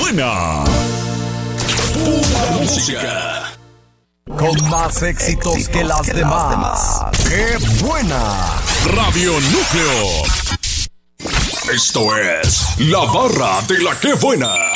buena! Pura música. Con más éxitos que las demás. ¡Qué buena! Radio Núcleo. Esto es La Barra de la Qué Buena.